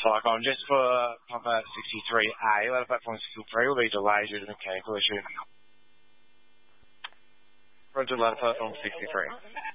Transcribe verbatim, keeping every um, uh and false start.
Flycom, just for Papa sixty-three A, ladder platform sixty-three will be delayed due to mechanical issue. Roger, ladder platform sixty-three.